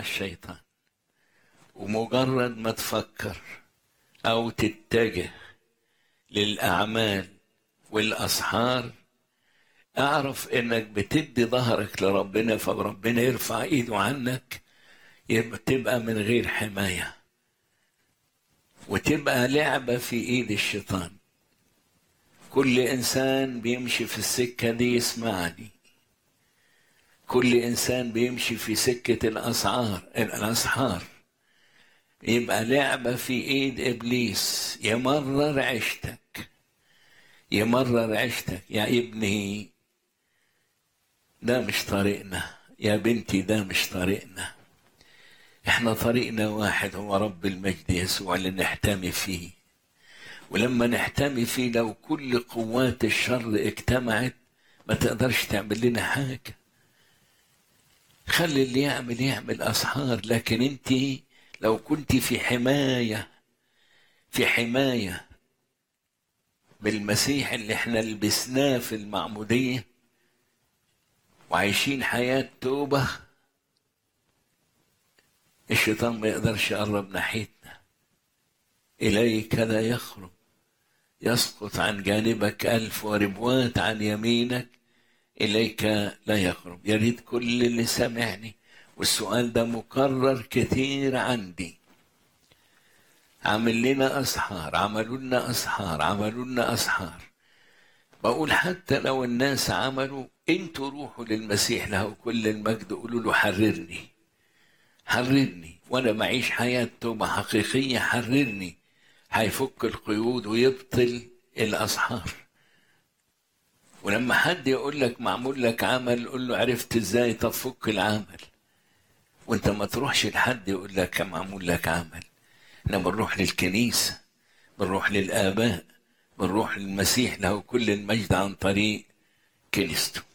الشيطان. ومجرد ما تفكر أو تتجه للأعمال والأسحار، أعرف إنك بتدي ظهرك لربنا، فربنا يرفع إيده عنك، تبقى من غير حماية وتبقى لعبة في إيد الشيطان. كل إنسان بيمشي في السكة دي يسمعني، كل إنسان بيمشي في سكة الأسحار يبقى لعبة في إيد إبليس، يمرر عيشتك يمرر عيشتك. يا ابني ده مش طريقنا، يا بنتي ده مش طريقنا. احنا طريقنا واحد، هو رب المجد يسوع اللي نحتمي فيه. ولما نحتمي فيه لو كل قوات الشر اجتمعت ما تقدرش تعمل لنا حاجة. خلي اللي يعمل أسحار، لكن انت لو كنت في حماية بالمسيح اللي احنا لبسناه في المعمودية وعايشين حياة توبة، الشيطان ما يقدرش يقرب ناحيتنا. إليك لا يخرج، يسقط عن جانبك 1000 وربوات عن يمينك، إليك لا يقرب. يا ريت كل اللي سمعني، والسؤال ده مكرر كتير عندي، عملوا لنا أسحار. بقول حتى لو الناس عملوا، انتوا روحوا للمسيح له كل المجد، قولوا له حررني وانا معيش حياة توبة حقيقية، حررني. هيفك القيود ويبطل الأسحار. ولما حد يقول لك معمول لك عمل، قول له عرفت ازاي؟ طب فك العمل. وانت ما تروحش لحد يقول لك معمول لك عمل. احنا بنروح للكنيسة، بنروح للآباء، بنروح للمسيح له كل المجد عن طريق كنيسته.